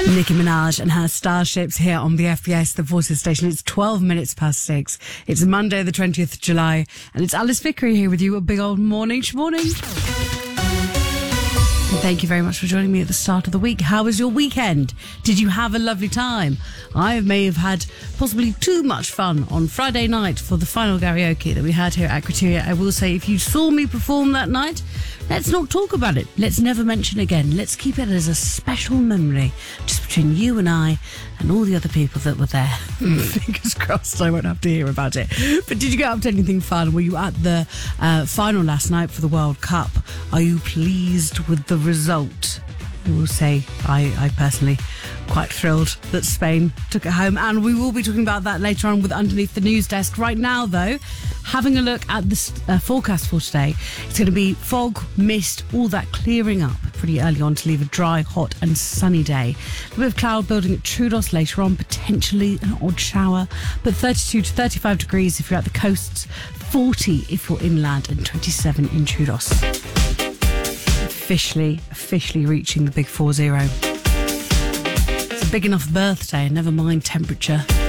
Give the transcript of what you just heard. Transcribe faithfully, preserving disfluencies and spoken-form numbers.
Nicki Minaj and her Starships here on the F B S, the Voices station. It's twelve minutes past six. It's Monday, the twentieth of July, and it's Alice Vickery here with you. A big old morning, morning. Thank you very much for joining me at the start of the week. How was your weekend? Did you have a lovely time? I may have had possibly too much fun on Friday night for the final karaoke that we had here at Criteria. I will say, if you saw me perform that night, let's not talk about it. Let's never mention it again. Let's keep it as a special memory just between you and I and all the other people that were there. Fingers crossed I won't have to hear about it. But did you get up to anything fun? Were you at the uh, final last night for the World Cup? Are you pleased with the result? I will say I, I personally quite thrilled that Spain took it home, and we will be talking about that later on with Underneath the News Desk. Right now, though, having a look at the uh, forecast for today, it's going to be fog, mist, all that clearing up pretty early on to leave a dry, hot and sunny day. A bit of cloud building at Troodos later on, potentially an odd shower, but thirty-two to thirty-five degrees if you're at the coasts, forty if you're inland, and twenty-seven in Troodos. Officially, officially reaching the big four zero. It's a big enough birthday, never mind temperature.